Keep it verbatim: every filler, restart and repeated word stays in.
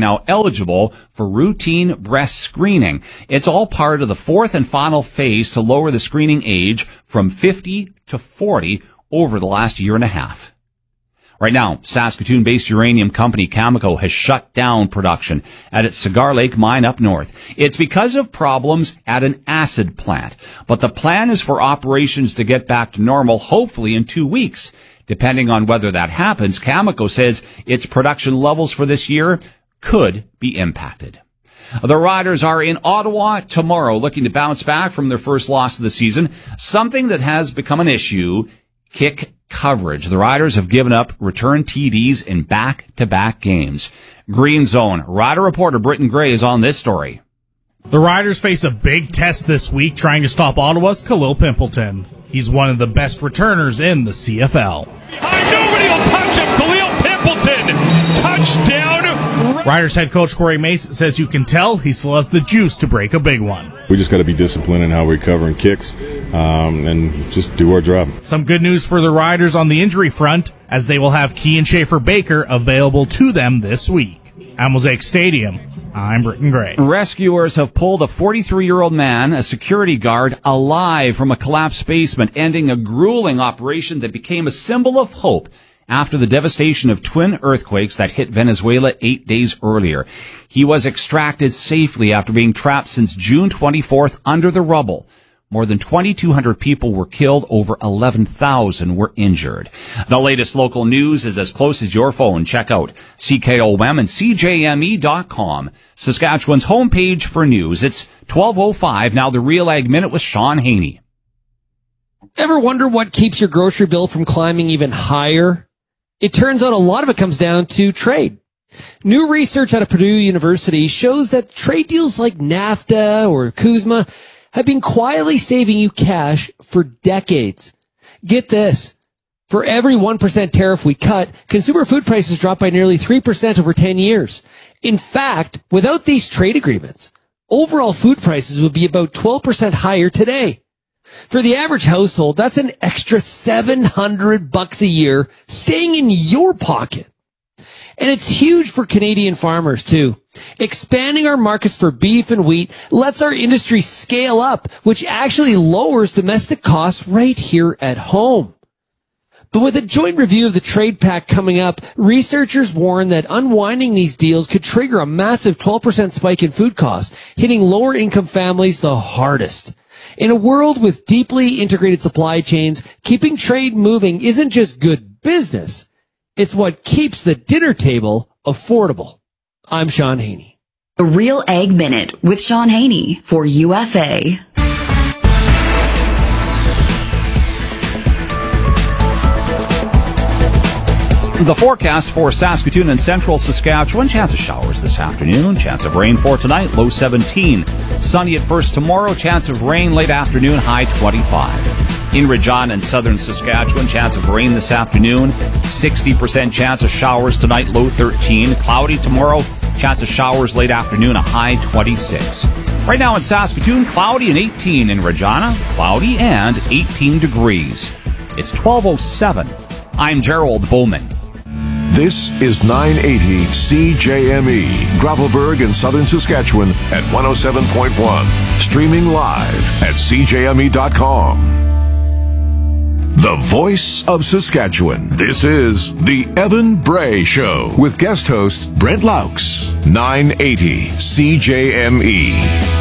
now eligible for routine breast screening. It's all part of the fourth and final phase to lower the screening age from fifty to forty over the last year and a half. Right now, Saskatoon-based uranium company Cameco has shut down production at its Cigar Lake mine up north. It's because of problems at an acid plant. But the plan is for operations to get back to normal, hopefully in two weeks. Depending on whether that happens, Cameco says its production levels for this year could be impacted. The Riders are in Ottawa tomorrow, looking to bounce back from their first loss of the season. Something that has become an issue, kick coverage. The Riders have given up return T Ds in back-to-back games. Green Zone Rider reporter Britton Gray is on this story. The Riders face a big test this week trying to stop Ottawa's Khalil Pimpleton. He's one of the best returners in the C F L. Behind, nobody will touch him. Khalil Pimpleton, touchdown. Riders head coach Corey Mace says you can tell he still has the juice to break a big one. We just got to be disciplined in how we're covering kicks um, and just do our job. Some good news for the Riders on the injury front, as they will have Kean Schaefer-Baker available to them this week. At Mosaic Stadium, I'm Britton Gray. Rescuers have pulled a forty-three-year-old man, a security guard, alive from a collapsed basement, ending a grueling operation that became a symbol of hope after the devastation of twin earthquakes that hit Venezuela eight days earlier. He was extracted safely after being trapped since June twenty-fourth under the rubble. More than twenty-two hundred people were killed, over eleven thousand were injured. The latest local news is as close as your phone. Check out C K O M and C J M E dot com, Saskatchewan's homepage for news. It's twelve oh five, now the Real Ag Minute with Sean Haney. Ever wonder what keeps your grocery bill from climbing even higher? It turns out a lot of it comes down to trade. New research out of Purdue University shows that trade deals like NAFTA or CUSMA have been quietly saving you cash for decades. Get this. For every one percent tariff we cut, consumer food prices drop by nearly three percent over ten years. In fact, without these trade agreements, overall food prices would be about twelve percent higher today. For the average household, that's an extra seven hundred bucks a year staying in your pocket. And it's huge for Canadian farmers, too. Expanding our markets for beef and wheat lets our industry scale up, which actually lowers domestic costs right here at home. But with a joint review of the trade pact coming up, researchers warn that unwinding these deals could trigger a massive twelve percent spike in food costs, hitting lower income families the hardest. In a world with deeply integrated supply chains, keeping trade moving isn't just good business. It's what keeps the dinner table affordable. I'm Sean Haney. A Real Ag Minute with Sean Haney for U F A. The forecast for Saskatoon and central Saskatchewan: chance of showers this afternoon, chance of rain for tonight, low seventeen. Sunny at first tomorrow, chance of rain late afternoon, high twenty-five. In Regina and southern Saskatchewan, chance of rain this afternoon, sixty percent chance of showers tonight, low thirteen. Cloudy tomorrow, chance of showers late afternoon, a high twenty-six. Right now in Saskatoon, cloudy and eighteen. In Regina, cloudy and eighteen degrees. It's twelve oh seven. I'm Gerald Bowman. This is nine eighty C J M E, Gravelburg in southern Saskatchewan at one oh seven point one. Streaming live at C J M E dot com. The voice of Saskatchewan. This is The Evan Bray Show with guest host Brent Laux. nine eighty C J M E.